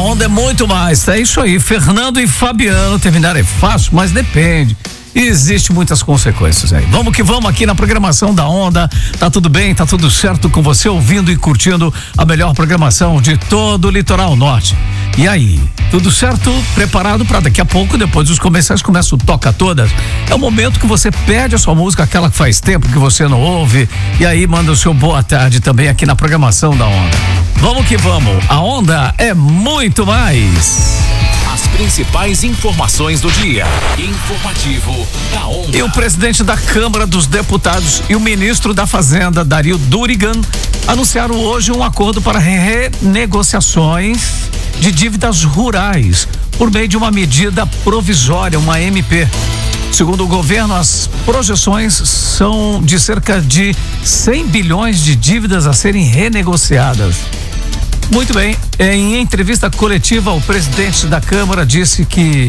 Onda é muito mais. É isso aí. Fernando e Fabiano terminaram é fácil, mas depende. Existe muitas consequências aí. Vamos que vamos aqui na programação da Onda. Tá tudo bem, tá tudo certo com você ouvindo e curtindo a melhor programação de todo o litoral norte. E aí, tudo certo? Preparado para daqui a pouco, depois dos comerciais, começa o Toca Todas. É o momento que você pede a sua música, aquela que faz tempo que você não ouve, e aí manda o seu boa tarde também aqui na programação da Onda. Vamos que vamos. A Onda é muito mais. As principais informações do dia. Informativo da Onda. E o presidente da Câmara dos Deputados e o ministro da Fazenda, Dario Durigan, anunciaram hoje um acordo para renegociações de dívidas rurais por meio de uma medida provisória, uma MP. Segundo o governo, as projeções são de cerca de 100 bilhões de dívidas a serem renegociadas. Muito bem, em entrevista coletiva, o presidente da Câmara disse que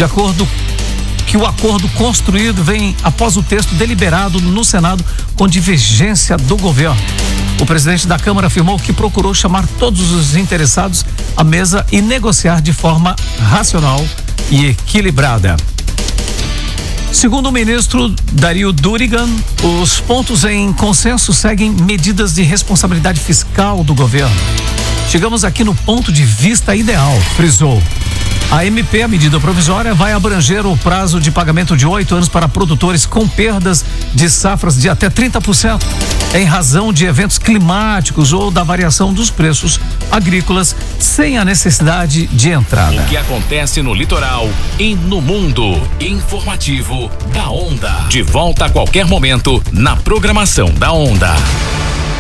o acordo construído vem após o texto deliberado no Senado com divergência do governo. O presidente da Câmara afirmou que procurou chamar todos os interessados à mesa e negociar de forma racional e equilibrada. Segundo o ministro Dario Durigan, os pontos em consenso seguem medidas de responsabilidade fiscal do governo. Chegamos aqui no ponto de vista ideal, frisou. A MP, a medida provisória, vai abranger o prazo de pagamento de 8 anos para produtores com perdas de safras de até 30%, em razão de eventos climáticos ou da variação dos preços agrícolas, sem a necessidade de entrada. O que acontece no litoral e no mundo. Informativo da Onda. De volta a qualquer momento na programação da Onda.